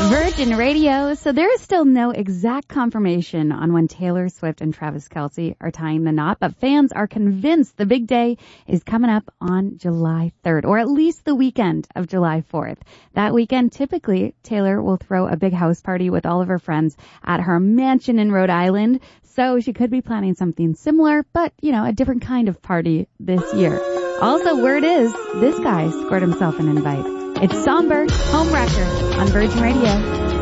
Virgin Radio. So there is still no exact confirmation on when Taylor Swift and Travis Kelce are tying the knot, but fans are convinced the big day is coming up on July 3rd, or at least the weekend of July 4th. That weekend, typically, Taylor will throw a big house party with all of her friends at her mansion in Rhode Island. So she could be planning something similar, but, a different kind of party this year. Also, word is, this guy scored himself an invite. It's Somber, Home Wrecker on Virgin Radio.